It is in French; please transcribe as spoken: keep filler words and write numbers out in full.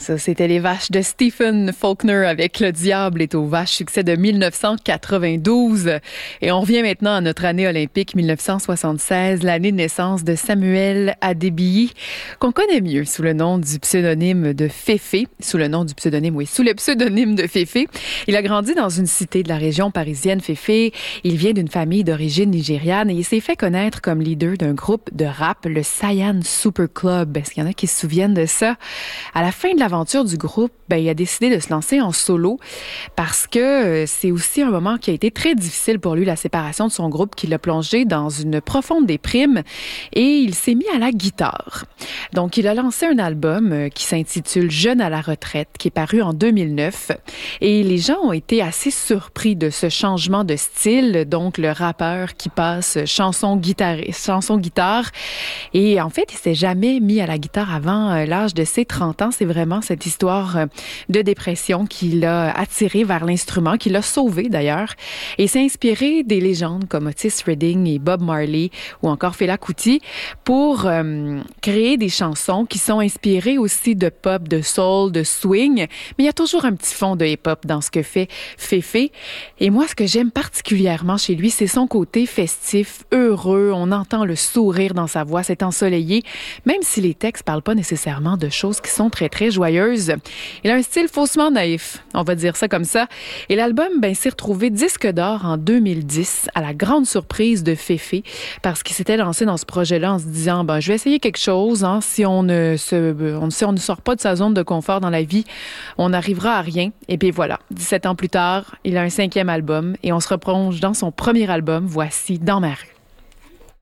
Ça, c'était Les Vaches de Stephen Faulkner avec Le Diable est aux Vaches, succès de dix-neuf cent quatre-vingt-douze. Et on revient maintenant à notre année olympique dix-neuf cent soixante-seize, l'année de naissance de Samuel Adébíyí, qu'on connaît mieux sous le nom du pseudonyme de Féfé. Sous le nom du pseudonyme, oui, sous le pseudonyme de Féfé. Il a grandi dans une cité de la région parisienne, Féfé. Il vient d'une famille d'origine nigériane et il s'est fait connaître comme leader d'un groupe de rap, le Cyan Super Club. Est-ce qu'il y en a qui se souviennent de ça? À la fin de l'aventure du groupe, ben, il a décidé de se lancer en solo parce que euh, c'est aussi un moment qui a été très difficile pour lui, la séparation de son groupe, qui l'a plongé dans une profonde déprime et il s'est mis à la guitare. Donc, il a lancé un album euh, qui s'intitule Jeune à la retraite, qui est paru en deux mille neuf et les gens ont été assez surpris de ce changement de style, donc le rappeur qui passe chanson guitare, chanson guitare et en fait, il s'est jamais mis à la guitare avant euh, l'âge de ses trente ans. C'est vraiment cette histoire de dépression qui l'a attiré vers l'instrument, qui l'a sauvé d'ailleurs. Et s'est inspiré des légendes comme Otis Redding et Bob Marley ou encore Fela Kuti pour euh, créer des chansons qui sont inspirées aussi de pop, de soul, de swing. Mais il y a toujours un petit fond de hip-hop dans ce que fait Féfé. Et moi, ce que j'aime particulièrement chez lui, c'est son côté festif, heureux. On entend le sourire dans sa voix, c'est ensoleillé, même si les textes parlent pas nécessairement de choses qui sont très, très joyeuses. Il a un style faussement naïf, on va dire ça comme ça. Et l'album, ben, s'est retrouvé disque d'or en deux mille dix, à la grande surprise de Féfé, parce qu'il s'était lancé dans ce projet-là en se disant, ben, je vais essayer quelque chose, hein, si on ne se, on, si on ne sort pas de sa zone de confort dans la vie, on n'arrivera à rien. Et puis voilà, dix-sept ans plus tard, il a un cinquième album et on se replonge dans son premier album, voici Dans ma rue.